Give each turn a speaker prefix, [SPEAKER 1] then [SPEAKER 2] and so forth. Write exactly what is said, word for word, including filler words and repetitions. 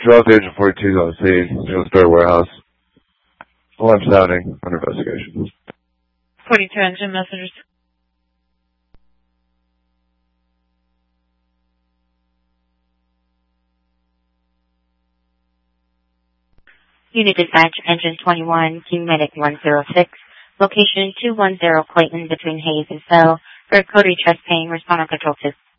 [SPEAKER 1] Drove to Agent forty-two on the scene, near the spare warehouse. Alarm sounding, under investigation.
[SPEAKER 2] forty-two engine messengers.
[SPEAKER 3] Unit Dispatch, Engine twenty-one, King Medic one zero six, location two one zero Clayton between Hayes and Fell, for Cody chest pain, respond on control two.